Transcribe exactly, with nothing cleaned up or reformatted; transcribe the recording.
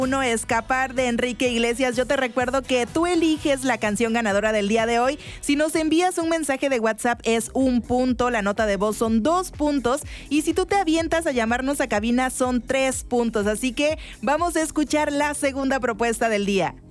Uno, Escapar de Enrique Iglesias. Yo te recuerdo que tú eliges la canción ganadora del día de hoy. Si nos envías un mensaje de WhatsApp es un punto, la nota de voz son dos puntos y si tú te avientas a llamarnos a cabina son tres puntos. Así que vamos a escuchar la segunda propuesta del día.